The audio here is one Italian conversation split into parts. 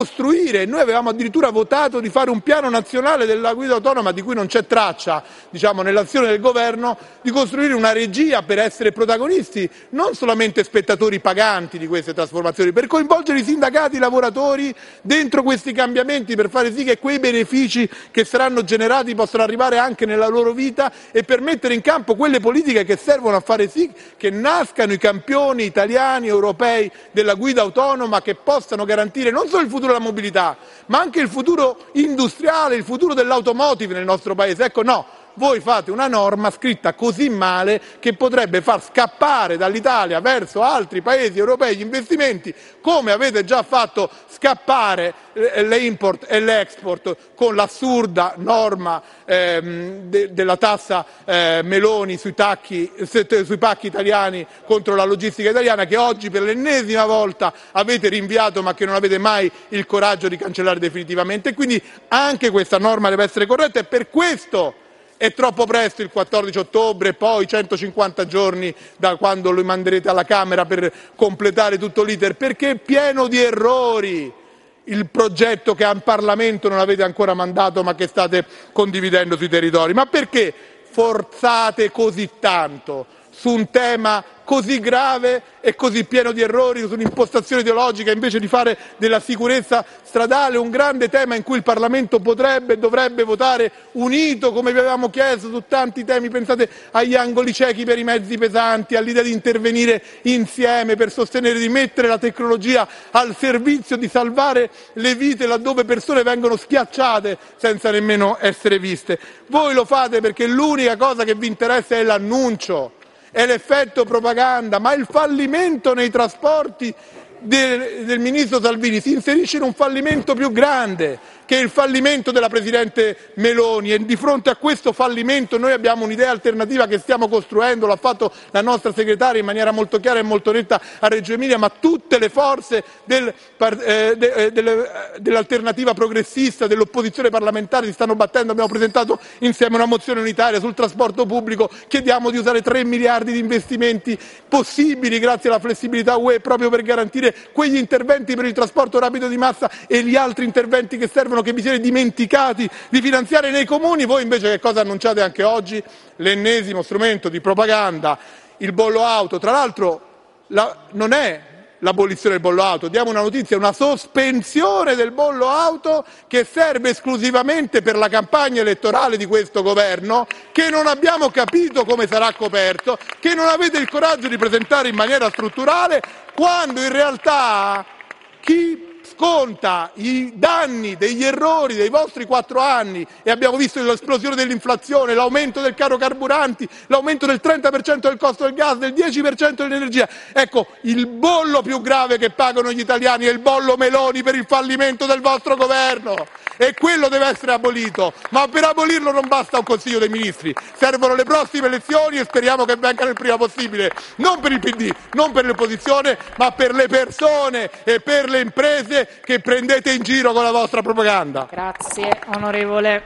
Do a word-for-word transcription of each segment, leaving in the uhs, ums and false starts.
costruire. Noi avevamo addirittura votato di fare un piano nazionale della guida autonoma, di cui non c'è traccia, diciamo, nell'azione del governo, di costruire una regia per essere protagonisti, non solamente spettatori paganti di queste trasformazioni, per coinvolgere i sindacati, i lavoratori dentro questi cambiamenti, per fare sì che quei benefici che saranno generati possano arrivare anche nella loro vita e per mettere in campo quelle politiche che servono a fare sì che nascano i campioni italiani, europei della guida autonoma, che possano garantire non solo il futuro della mobilità, ma anche il futuro industriale, il futuro dell'automotive nel nostro Paese. Ecco, no, voi fate una norma scritta così male che potrebbe far scappare dall'Italia verso altri paesi europei gli investimenti, come avete già fatto scappare l'import e l'export con l'assurda norma ehm, de- della tassa eh, Meloni sui, tacchi, sui pacchi italiani contro la logistica italiana, che oggi per l'ennesima volta avete rinviato ma che non avete mai il coraggio di cancellare definitivamente. Quindi anche questa norma deve essere corretta e per questo è troppo presto il quattordici ottobre e poi centocinquanta giorni da quando lo manderete alla Camera per completare tutto l'iter, perché è pieno di errori il progetto che al Parlamento non avete ancora mandato ma che state condividendo sui territori. Ma perché forzate così tanto su un tema così grave e così pieno di errori, su un'impostazione ideologica, invece di fare della sicurezza stradale un grande tema in cui il Parlamento potrebbe e dovrebbe votare unito, come vi avevamo chiesto su tanti temi? Pensate agli angoli ciechi per i mezzi pesanti, all'idea di intervenire insieme per sostenere, di mettere la tecnologia al servizio di salvare le vite laddove persone vengono schiacciate senza nemmeno essere viste. Voi lo fate perché l'unica cosa che vi interessa è l'annuncio, è l'effetto propaganda, ma il fallimento nei trasporti del, del ministro Salvini si inserisce in un fallimento più grande, che è il fallimento della Presidente Meloni, e di fronte a questo fallimento noi abbiamo un'idea alternativa che stiamo costruendo, l'ha fatto la nostra segretaria in maniera molto chiara e molto netta a Reggio Emilia, ma tutte le forze del, eh, de, eh, del, dell'alternativa progressista, dell'opposizione parlamentare si stanno battendo. Abbiamo presentato insieme una mozione unitaria sul trasporto pubblico, chiediamo di usare tre miliardi di investimenti possibili grazie alla flessibilità U E proprio per garantire quegli interventi per il trasporto rapido di massa e gli altri interventi che servono, che vi siete dimenticati di finanziare nei comuni. Voi invece che cosa annunciate anche oggi? L'ennesimo strumento di propaganda, il bollo auto. Tra l'altro la, non è l'abolizione del bollo auto, diamo una notizia, una sospensione del bollo auto che serve esclusivamente per la campagna elettorale di questo governo, che non abbiamo capito come sarà coperto, che non avete il coraggio di presentare in maniera strutturale, quando in realtà chi sconta i danni degli errori dei vostri quattro anni, e abbiamo visto l'esplosione dell'inflazione, l'aumento del caro carburanti, l'aumento del trenta per cento del costo del gas, del dieci per cento dell'energia. Ecco, il bollo più grave che pagano gli italiani è il bollo Meloni per il fallimento del vostro governo, e quello deve essere abolito. Ma per abolirlo non basta un Consiglio dei Ministri, servono le prossime elezioni e speriamo che vengano il prima possibile, non per il P D, non per l'opposizione, ma per le persone e per le imprese che prendete in giro con la vostra propaganda. Grazie onorevole.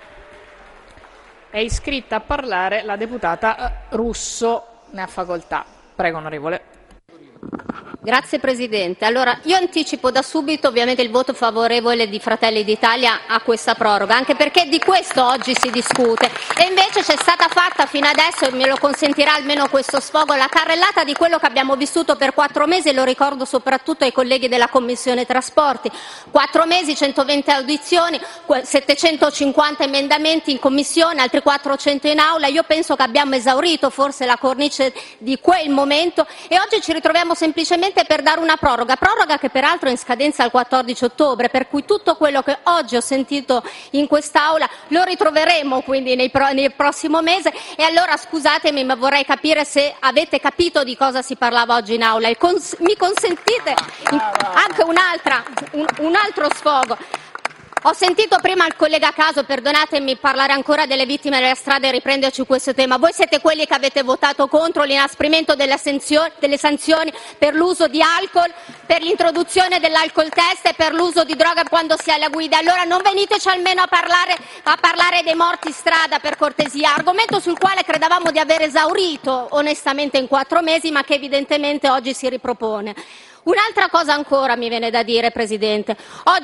È iscritta a parlare la deputata Russo, ne ha facoltà. Prego onorevole. Grazie Presidente. Allora, io anticipo da subito ovviamente il voto favorevole di Fratelli d'Italia a questa proroga, anche perché di questo oggi si discute, e invece c'è stata fatta fino adesso, e me lo consentirà almeno questo sfogo, la carrellata di quello che abbiamo vissuto per quattro mesi, e lo ricordo soprattutto ai colleghi della Commissione Trasporti. Quattro mesi, centoventi audizioni, settecentocinquanta emendamenti in Commissione, altri quattrocento in Aula. Io penso che abbiamo esaurito forse la cornice di quel momento e oggi ci ritroviamo semplicemente per dare una proroga, proroga che peraltro è in scadenza al quattordici ottobre, per cui tutto quello che oggi ho sentito in quest'Aula lo ritroveremo quindi nei pro- nel prossimo mese. E allora scusatemi, ma vorrei capire se avete capito di cosa si parlava oggi in Aula. E cons- mi consentite anche un'altra, un, un altro sfogo. Ho sentito prima il collega Caso, perdonatemi, parlare ancora delle vittime della strada e riprenderci questo tema. Voi siete quelli che avete votato contro l'inasprimento delle, senzio- delle sanzioni per l'uso di alcol, per l'introduzione dell'alcol test e per l'uso di droga quando si è alla guida. Allora non veniteci almeno a parlare, a parlare dei morti strada, per cortesia, argomento sul quale credevamo di aver esaurito onestamente in quattro mesi, ma che evidentemente oggi si ripropone. Un'altra cosa ancora mi viene da dire, Presidente. Oggi